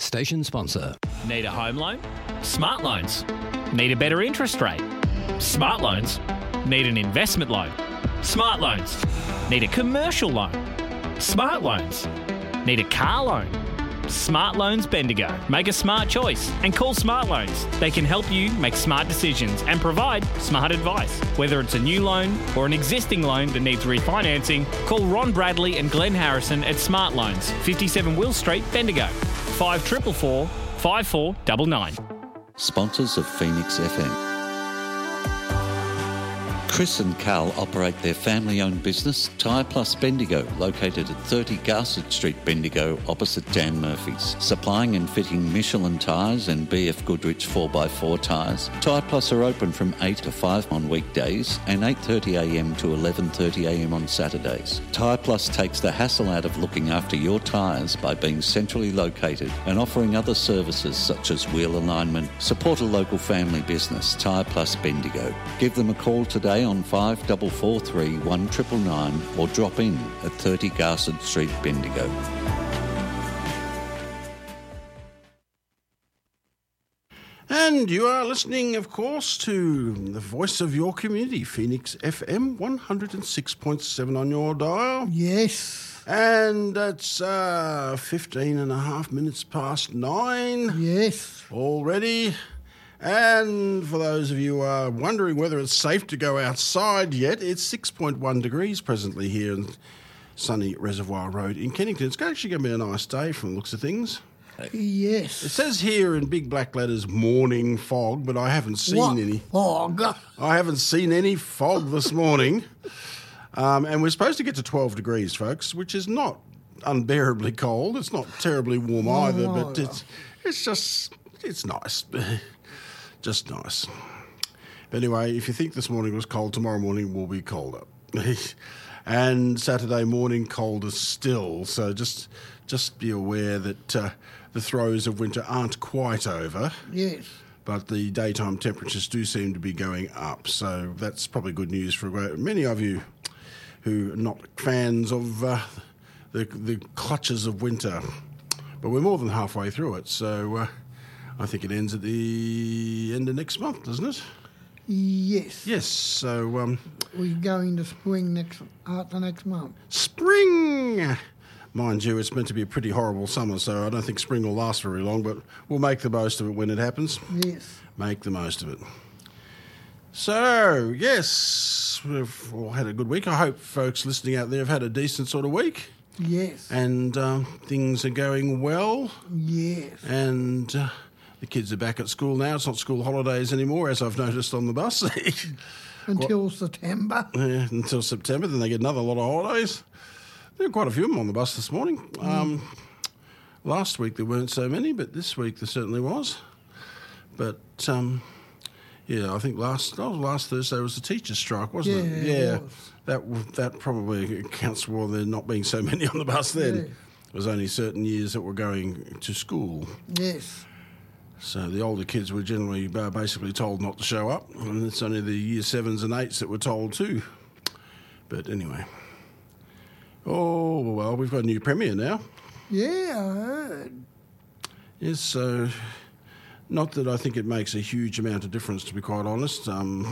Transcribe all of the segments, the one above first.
Station sponsor. Need a home loan? Smart Loans. Need a better interest rate? Smart Loans. Need an investment loan? Smart Loans. Need a commercial loan? Smart Loans. Need a car loan? Smart Loans Bendigo. Make a smart choice and call Smart Loans. They can help you make smart decisions and provide smart advice. Whether it's a new loan or an existing loan that needs refinancing, call Ron Bradley and Glenn Harrison at Smart Loans, 57 Will Street, Bendigo. 5444 5499. Sponsors of Phoenix FM. Chris and Carl operate their family-owned business, Tyre Plus Bendigo, located at 30 Garsett Street, Bendigo, opposite Dan Murphy's. Supplying and fitting Michelin tyres and BF Goodrich 4x4 tyres, Tyre Plus are open from 8 to 5 on weekdays and 8:30am to 11:30am on Saturdays. Tyre Plus takes the hassle out of looking after your tyres by being centrally located and offering other services such as wheel alignment. Support a local family business, Tyre Plus Bendigo. Give them a call today on 5443 1999 or drop in at 30 Garsett Street, Bendigo. And you are listening, of course, to the voice of your community, Phoenix FM 106.7 on your dial. Yes. And it's 15 and a half minutes past 9. Yes. Already. And for those of you who are wondering whether it's safe to go outside yet, it's 6.1 degrees presently here in sunny Reservoir Road in Kennington. It's actually going to be a nice day from the looks of things. Yes. It says here in big black letters, morning fog, but I haven't seen any. Fog? I haven't seen any fog this morning. And we're supposed to get to 12 degrees, folks, which is not unbearably cold. It's not terribly warm either, but it's nice. Just nice. But anyway, if you think this morning was cold, tomorrow morning will be colder. And Saturday morning, colder still. So just be aware that the throes of winter aren't quite over. Yes. But the daytime temperatures do seem to be going up. So that's probably good news for many of you who are not fans of the clutches of winter. But we're more than halfway through it, so I think it ends at the end of next month, doesn't it? Yes. Yes, so... we're going to spring next month. Spring! Mind you, it's meant to be a pretty horrible summer, so I don't think spring will last very long, but we'll make the most of it when it happens. Yes. Make the most of it. So, yes, we've all had a good week. I hope folks listening out there have had a decent sort of week. Yes. And things are going well. Yes. And the kids are back at school now. It's not school holidays anymore, as I've noticed on the bus. Until September. Yeah, until September. Then they get another lot of holidays. There were quite a few of them on the bus this morning. Last week there weren't so many, but this week there certainly was. But, yeah, I think last Thursday was the teachers' strike, wasn't it? Yeah. It was. That probably accounts for there not being so many on the bus then. Yeah. It was only certain years that were going to school. Yes. So the older kids were generally basically told not to show up, and it's only the year 7s and 8s that were told too. But anyway. Oh, well, we've got a new premier now. Yeah, I heard. Yes, so not that I think it makes a huge amount of difference, to be quite honest.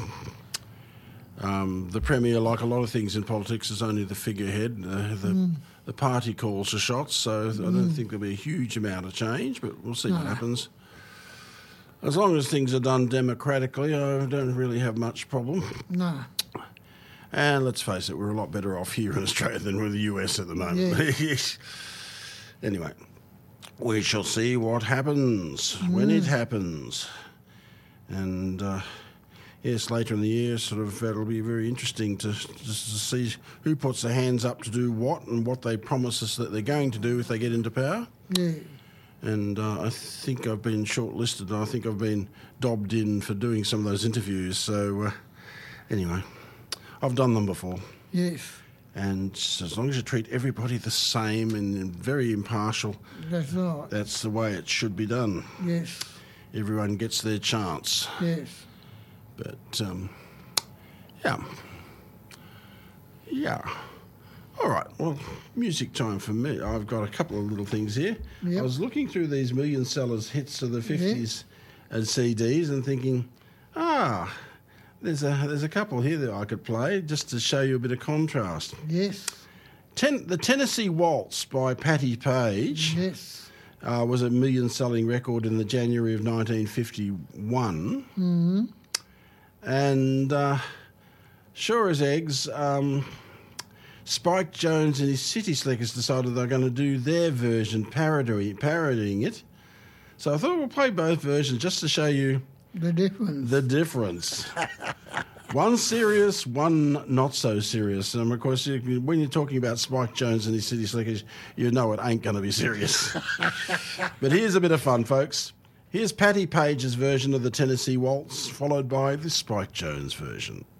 The premier, like a lot of things in politics, is only the figurehead. The party calls the shots, so I don't think there'll be a huge amount of change, but we'll see what happens. As long as things are done democratically, I don't really have much problem. No. And let's face it, we're a lot better off here in Australia than with the US at the moment. Yes. Anyway, we shall see what happens when it happens. And yes, later in the year, it'll be very interesting to see who puts their hands up to do what and what they promise us that they're going to do if they get into power. Yeah. And I think I've been shortlisted. I think I've been dobbed in for doing some of those interviews. So anyway, I've done them before. Yes. And as long as you treat everybody the same and very impartial, That's right. that's the way it should be done. Yes. Everyone gets their chance. Yes. But, yeah. All right, well, music time for me. I've got a couple of little things here. Yep. I was looking through these million sellers hits of the 50s and CDs and thinking, there's a couple here that I could play just to show you a bit of contrast. Yes. The Tennessee Waltz by Patti Page Yes. was a million-selling record in the January of 1951. And sure as eggs, Spike Jones and his City Slickers decided they're going to do their version, parodying it. So I thought we'll play both versions just to show you The difference. One serious, one not so serious. And of course, when you're talking about Spike Jones and his City Slickers, you know it ain't going to be serious. But here's a bit of fun, folks. Here's Patti Page's version of the Tennessee Waltz, followed by the Spike Jones version.